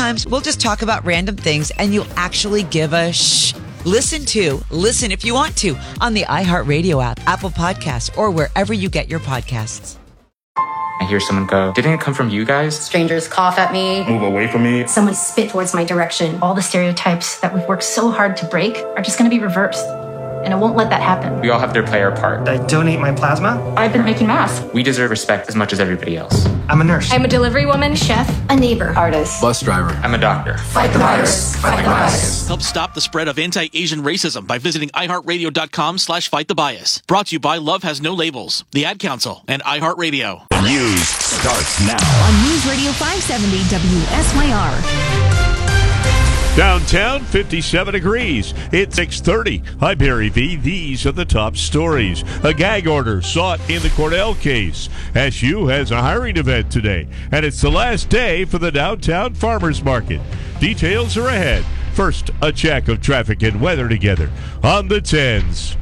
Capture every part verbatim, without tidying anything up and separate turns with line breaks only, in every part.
Sometimes we'll just talk about random things and you'll actually give a shh. Listen to, listen if you want to, on the iHeartRadio app, Apple Podcasts, or wherever you get your podcasts.
I hear someone go, didn't it come from you guys?
Strangers cough at me.
Move away from me.
Someone spit towards my direction. All the stereotypes that we've worked so hard to break are just going to be reversed. And I won't let that happen.
We all have to play our part.
I donate my plasma.
I've been making masks.
We deserve respect as much as everybody else.
I'm a nurse.
I'm a delivery woman, chef, a neighbor, artist,
bus driver.
I'm a doctor.
Fight the virus. Fight the bias.
Help stop the spread of anti-Asian racism by visiting iHeartRadio.com slash fight the bias. Brought to you by Love Has No Labels, the Ad Council, and iHeartRadio.
News starts now
on News Radio five seventy W S Y R.
Downtown, fifty-seven degrees. It's six thirty. Hi, Barry V. These are the top stories. A gag order sought in the Cornell case. S U has a hiring event today, and it's the last day for the downtown farmers market. Details are ahead. First, a check of traffic and weather together on the tens.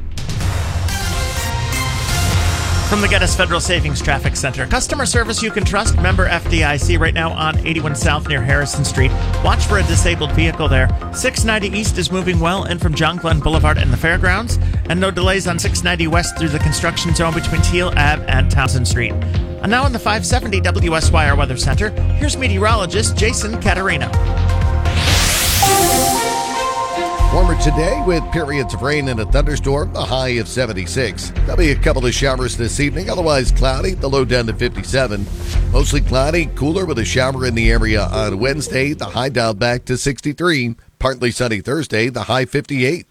From the Geddes Federal Savings Traffic Center. Customer service you can trust. Member F D I C right now on eighty-one South near Harrison Street. Watch for a disabled vehicle there. six ninety East is moving well in from John Glenn Boulevard and the Fairgrounds. And no delays on six ninety West through the construction zone between Teal Ave and Townsend Street. And now in the five seventy W S Y R Weather Center, here's meteorologist Jason Caterino.
Warmer today with periods of rain and a thunderstorm, a high of seventy-six. There'll be a couple of showers this evening, otherwise cloudy, the low down to fifty-seven. Mostly cloudy, cooler with a shower in the area on Wednesday, the high down back to sixty-three. Partly sunny Thursday, the high fifty-eight.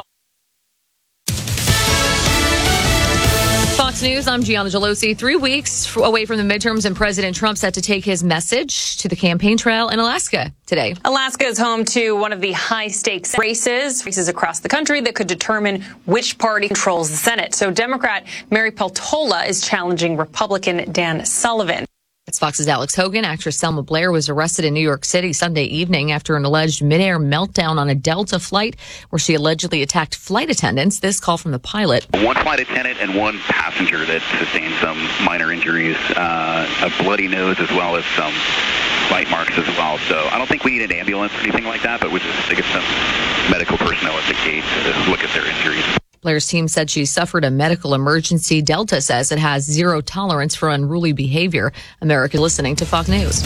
Fox News, I'm Gianna Gelosi. Three weeks away from the midterms, and President Trump set to take his message to the campaign trail in Alaska today.
Alaska is home to one of the high-stakes races, races across the country that could determine which party controls the Senate. So Democrat Mary Peltola is challenging Republican Dan Sullivan.
It's Fox's Alex Hogan. Actress Selma Blair was arrested in New York City Sunday evening after an alleged midair meltdown on a Delta flight where she allegedly attacked flight attendants. This call from the pilot.
One flight attendant and one passenger that sustained some minor injuries, uh, a bloody nose as well as some bite marks as well. So I don't think we need an ambulance or anything like that, but we just get some medical personnel at the gate to look at their injuries.
Blair's team said she suffered a medical emergency. Delta says it has zero tolerance for unruly behavior. America listening to Fox News.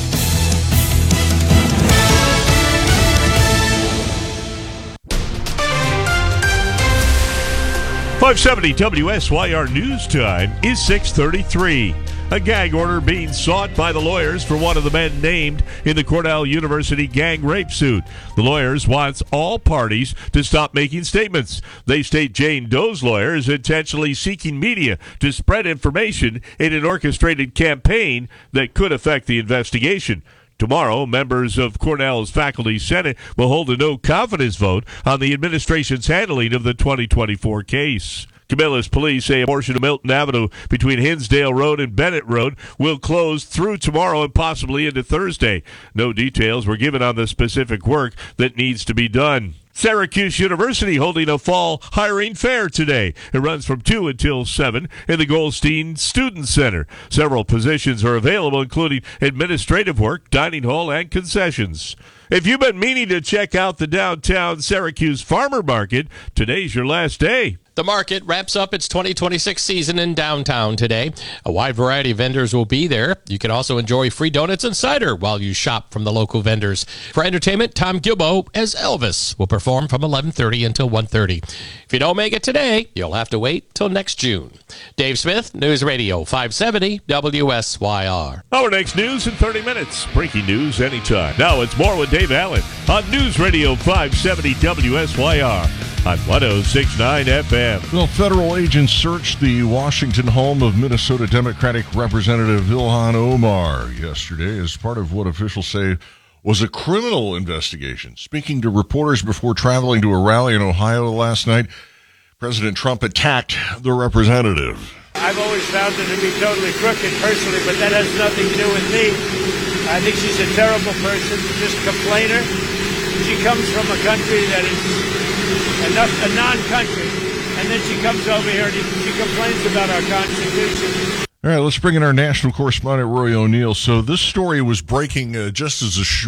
five seventy W S Y R News Time is six thirty-three. A gag order being sought by the lawyers for one of the men named in the Cornell University gang rape suit. The lawyers want all parties to stop making statements. They state Jane Doe's lawyer is intentionally seeking media to spread information in an orchestrated campaign that could affect the investigation. Tomorrow, members of Cornell's Faculty Senate will hold a no-confidence vote on the administration's handling of the twenty twenty-four case. Camillus police say a portion of Milton Avenue between Hinsdale Road and Bennett Road will close through tomorrow and possibly into Thursday. No details were given on the specific work that needs to be done. Syracuse University holding a fall hiring fair today. It runs from two until seven in the Goldstein Student Center. Several positions are available, including administrative work, dining hall, and concessions. If you've been meaning to check out the downtown Syracuse Farmer Market, today's your last day.
The market wraps up its twenty twenty-six season in downtown today. A wide variety of vendors will be there. You can also enjoy free donuts and cider while you shop from the local vendors. For entertainment, Tom Gilbo as Elvis will perform from eleven thirty until one thirty. If you don't make it today, you'll have to wait till next June. Dave Smith, News Radio five seventy W S Y R.
Our next news in thirty minutes. Breaking news anytime. Now it's more with Dave Allen on News Radio five seventy W S Y R on one oh six point nine F M.
Well, federal agents searched the Washington home of Minnesota Democratic Representative Ilhan Omar yesterday as part of what officials say was a criminal investigation. Speaking to reporters before traveling to a rally in Ohio last night, President Trump attacked the representative.
I've always found her to be totally crooked personally, but that has nothing to do with me. I think she's a terrible person, just a complainer. She comes from a country that is enough, a non-country. And then she comes over here and she complains about our Constitution.
All right, let's bring in our national correspondent, Roy O'Neill. So this story was breaking uh, just as a sh-